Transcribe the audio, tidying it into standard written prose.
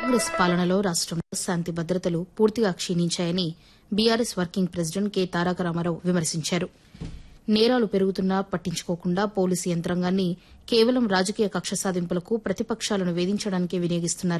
కాంగ్రెస్ పాలనలో రాష్టంలో శాంతి భద్రతలు పూర్తిగా క్షీణించాయని బీఆర్ఎస్ వర్కింగ్ ప్రెసిడెంట్ కె తారక రామారావు విమర్శించారు. నేరాలు పెరుగుతున్నా పట్టించుకోకుండా పోలీసు యంత్రాంగాన్ని కేవలం రాజకీయ కక్ష సాధింపులకు ప్రతిపక్షాలను వేధించడానికే వినియోగిస్తున్నారని